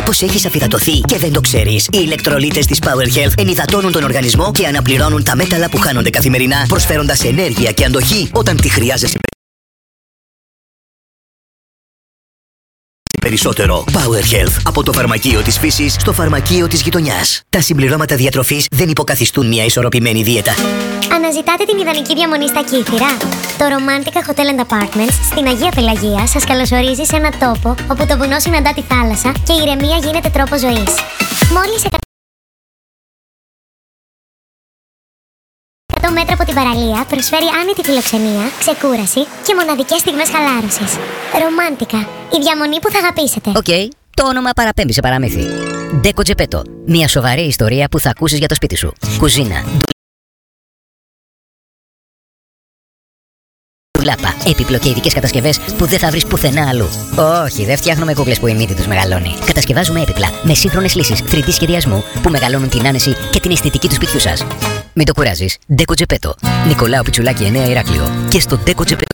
Μήπως έχεις αφυδατωθεί και δεν το ξέρεις? Οι ηλεκτρολίτες της Power Health ενυδατώνουν τον οργανισμό και αναπληρώνουν τα μέταλλα που χάνονται καθημερινά, προσφέροντας ενέργεια και αντοχή όταν τη χρειάζεσαι περισσότερο. Power Health. Από το φαρμακείο της φύσης στο φαρμακείο της γειτονιάς. Τα συμπληρώματα διατροφής δεν υποκαθιστούν μια ισορροπημένη δίαιτα. Αναζητάτε την ιδανική διαμονή στα Κύθυρα? Το Romantica Hotel and Apartments στην Αγία Πελαγία σας καλωσορίζει σε ένα τόπο όπου το βουνό συναντά τη θάλασσα και η ηρεμία γίνεται τρόπος ζωής. Μόλις 100 μέτρα από την παραλία προσφέρει άνετη φιλοξενία, ξεκούραση και μοναδικές στιγμές χαλάρωσης. Romantica, η διαμονή που θα αγαπήσετε. Οκ, το όνομα παραπέμπει σε παραμύθι. Ντέκο Τζεπέτο, μια σοβαρή ιστορία που θα ακούσεις για το σπίτι σου. Κουζίνα, ντουλάπα, έπιπλο και ειδικές κατασκευές που δεν θα βρεις πουθενά αλλού. Όχι, δεν φτιάχνουμε κούκλες που η μύτη τους μεγαλώνει. Κατασκευάζουμε έπιπλα με σύγχρονες λύσεις 3D σχεδιασμού που μεγαλώνουν την άνεση και την αισθητική του σπιτιού σας. Μην το κουράζεις. Ντέκο Τζεπέτο. Νικολάου Πιτσουλάκη 9 Ηράκλειο. Και στο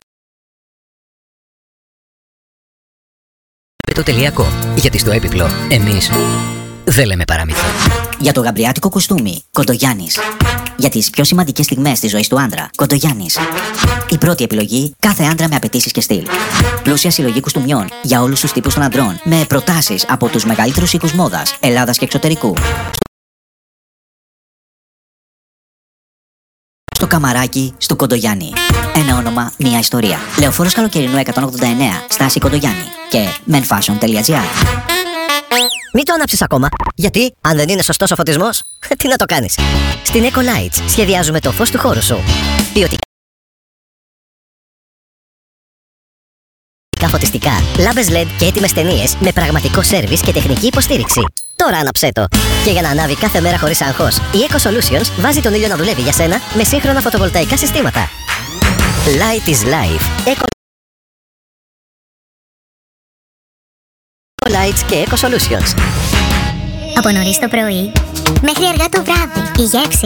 decojepeto.com. Γιατί στο έπιπλο εμείς δεν λέμε παραμύθια. Για το γαμπριάτικο κουστούμι, Κοντογιάννης. Για τις πιο σημαντικές στιγμές της ζωής του άντρα, Κοντογιάννης. Η πρώτη επιλογή, κάθε άντρα με απαιτήσεις και στυλ. Πλούσια συλλογή κουστούμιών για όλους τους τύπους των αντρών, με προτάσεις από τους μεγαλύτερους οίκους μόδας, Ελλάδας και εξωτερικού. Στο καμαράκι στο Κοντογιάννη. Ένα όνομα, μια ιστορία. Λεωφόρος Καλοκαιρινού 189, στάση Κοντογιάννη. Και menfashion.gr. Μην το ανάψεις ακόμα. Γιατί, αν δεν είναι σωστός ο φωτισμός, τι να το κάνεις. Στην Eco Lights σχεδιάζουμε το φως του χώρου σου. Ποιοτικά φωτιστικά, λάμπες LED και έτοιμες ταινίες με πραγματικό σέρβις και τεχνική υποστήριξη. Τώρα άναψέ το. Και για να ανάβει κάθε μέρα χωρίς άγχος, η Eco Solutions βάζει τον ήλιο να δουλεύει για σένα με σύγχρονα φωτοβολταϊκά συστήματα. Light is life. Eco Lights και Eco Solutions. Από νωρίς το πρωί μέχρι αργά το βράδυ, η γεύση